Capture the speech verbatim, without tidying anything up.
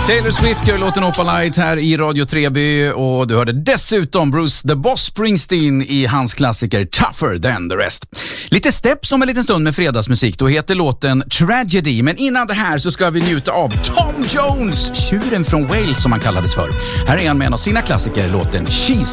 Taylor Swift gör låten Opalite här i Radio Treby och du hörde dessutom Bruce the Boss Springsteen i hans klassiker Tougher than the rest. Lite steps om en liten stund med fredagsmusik. Då heter låten Tragedy, men innan det här så ska vi njuta av Tom Jones, tjuren från Wales som han kallades för. Här är han med en av sina klassiker, låten She's